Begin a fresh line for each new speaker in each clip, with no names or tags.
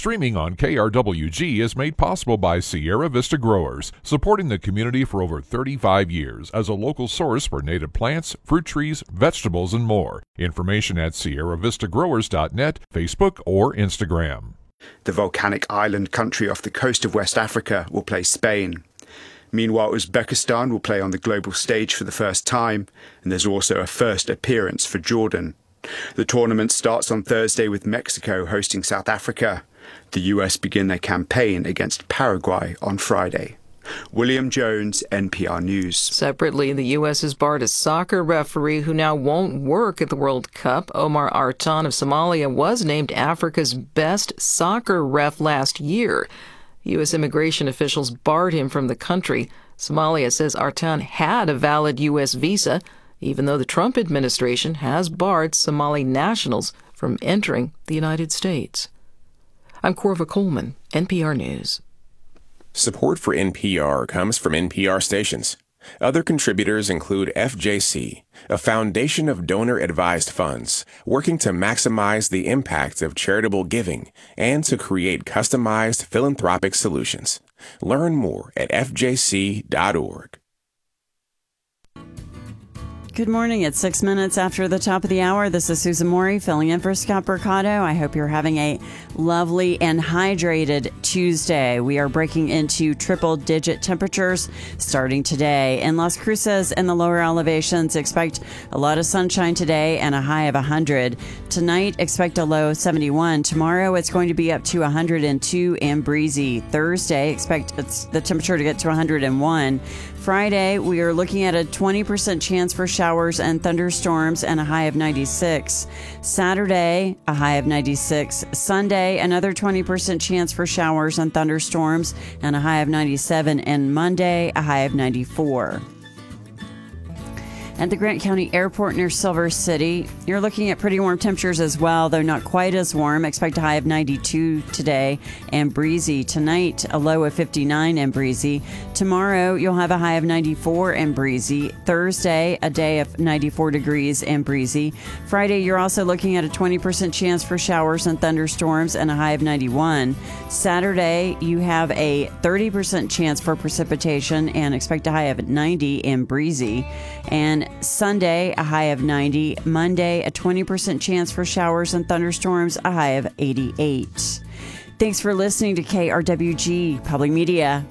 Streaming on KRWG is made possible by Sierra Vista Growers, supporting the community for over 35 years as a local source for native plants, fruit trees, vegetables, and more. Information at sierravistagrowers.net, Facebook, or Instagram.
The volcanic island country off the coast of West Africa will play Spain. Meanwhile, Uzbekistan will play on the global stage for the first time, and there's also a first appearance for Jordan. The tournament starts on Thursday with Mexico hosting South Africa. The US begin their campaign against Paraguay on Friday. William Jones, NPR News.
Separately, the U.S. has barred a soccer referee who now won't work at the World Cup. Omar Artan of Somalia was named Africa's best soccer ref last year. U.S. immigration officials barred him from the country. Somalia says Artan had a valid U.S. visa, even though the Trump administration has barred Somali nationals from entering the United States. I'm Corva Coleman, NPR News.
Support for NPR comes from NPR stations. Other contributors include FJC, a foundation of donor-advised funds working to maximize the impact of charitable giving and to create customized philanthropic solutions. Learn more at fjc.org.
Good morning. It's 6 minutes after the top of the hour. This is Susan Morey filling in for Scott Mercado. I hope you're having a lovely and hydrated Tuesday. We are breaking into triple-digit temperatures starting today. In Las Cruces and the lower elevations, expect a lot of sunshine today and a high of 100. Tonight, expect a low of 71. Tomorrow, it's going to be up to 102 and breezy. Thursday, expect the temperature to get to 101. Friday, we are looking at a 20% chance for showers and thunderstorms and a high of 96. Saturday, a high of 96. Sunday, another 20% chance for showers and thunderstorms and a high of 97. And Monday, a high of 94. At the Grant County Airport near Silver City, you're looking at pretty warm temperatures as well, though not quite as warm. Expect a high of 92 today and breezy. Tonight, a low of 59 and breezy. Tomorrow, you'll have a high of 94 and breezy. Thursday, a day of 94 degrees and breezy. Friday, you're also looking at a 20% chance for showers and thunderstorms and a high of 91. Saturday, you have a 30% chance for precipitation and expect a high of 90 and breezy. And Sunday, a high of 90. Monday, a 20% chance for showers and thunderstorms, a high of 88. Thanks for listening to KRWG Public Media.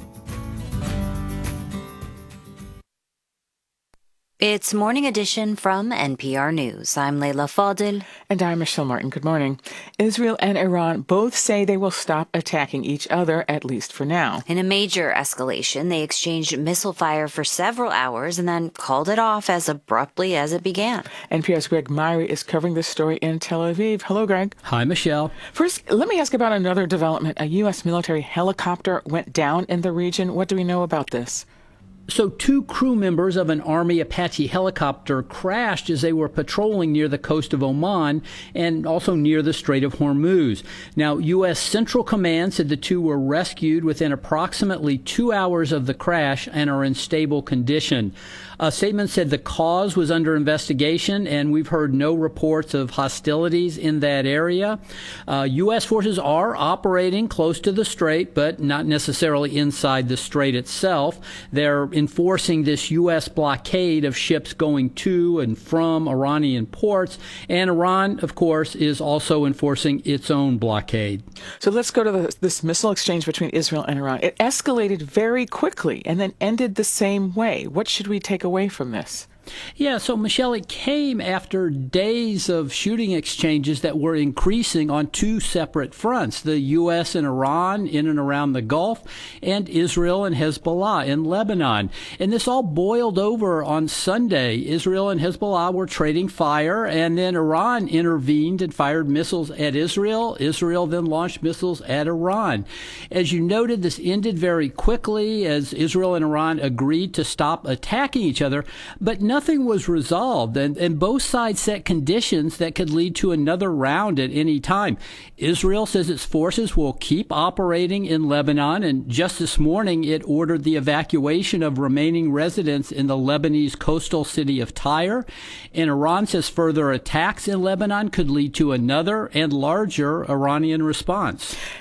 It's Morning Edition from NPR News. I'm Leila Fadil.
And I'm Michelle Martin. Good morning. Israel and Iran both say they will stop attacking each other, at least for now.
In a major escalation, they exchanged missile fire for several hours and then called it off as abruptly as it began.
NPR's Greg Myrie is covering this story in Tel Aviv. Hello, Greg.
Hi, Michelle.
First, let me ask about another development. A U.S. military helicopter went down in the region. What do we know about this?
So 2 crew members of an Army Apache helicopter crashed as they were patrolling near the coast of Oman and also near the Strait of Hormuz. Now, U.S. Central Command said the 2 were rescued within approximately 2 hours of the crash and are in stable condition. A statement said the cause was under investigation, and we've heard no reports of hostilities in that area. U.S. forces are operating close to the strait, but not necessarily inside the strait itself. They're enforcing this U.S. blockade of ships going to and from Iranian ports, and Iran, of course, is also enforcing its own blockade.
So let's go to this missile exchange between Israel and Iran. It escalated very quickly and then ended the same way. What should we take away from this?
Yeah, so Michelle, it came after days of shooting exchanges that were increasing on 2 separate fronts, the U.S. and Iran in and around the Gulf, and Israel and Hezbollah in Lebanon. And this all boiled over on Sunday. Israel and Hezbollah were trading fire, and then Iran intervened and fired missiles at Israel. Israel then launched missiles at Iran. As you noted, this ended very quickly as Israel and Iran agreed to stop attacking each other, but nothing was resolved, and both sides set conditions that could lead to another round at any time. Israel says its forces will keep operating in Lebanon, and just this morning it ordered the evacuation of remaining residents in the Lebanese coastal city of Tyre. And Iran says further attacks in Lebanon could lead to another and larger Iranian response.